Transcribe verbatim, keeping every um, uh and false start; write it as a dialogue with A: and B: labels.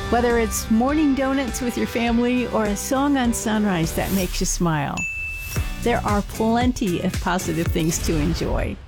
A: Whether it's morning donuts with your family or a song on sunrise that makes you smile, there are plenty of positive things to enjoy.